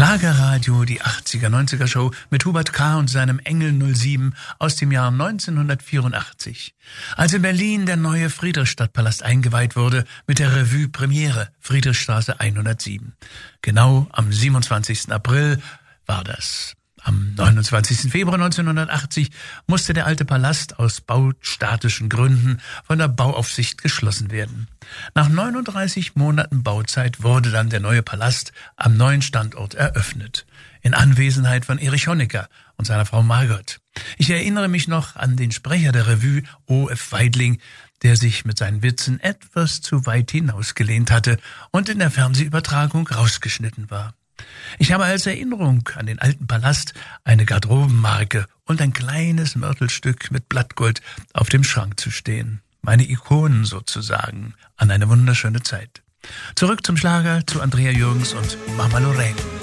Schlagerradio, die 80er-90er Show mit Hubert K. und seinem Engel 07 aus dem Jahr 1984. Als in Berlin der neue Friedrichstadtpalast eingeweiht wurde mit der Revue-Premiere Friedrichstraße 107. Genau am 27. April war das. Am 29. Februar 1980 musste der alte Palast aus baustatischen Gründen von der Bauaufsicht geschlossen werden. Nach 39 Monaten Bauzeit wurde dann der neue Palast am neuen Standort eröffnet. In Anwesenheit von Erich Honecker und seiner Frau Margot. Ich erinnere mich noch an den Sprecher der Revue, O.F. Weidling, der sich mit seinen Witzen etwas zu weit hinausgelehnt hatte und in der Fernsehübertragung rausgeschnitten war. Ich habe als Erinnerung an den alten Palast eine Garderobenmarke und ein kleines Mörtelstück mit Blattgold auf dem Schrank zu stehen. Meine Ikonen sozusagen an eine wunderschöne Zeit. Zurück zum Schlager, zu Andrea Jürgens und Mama Lorraine.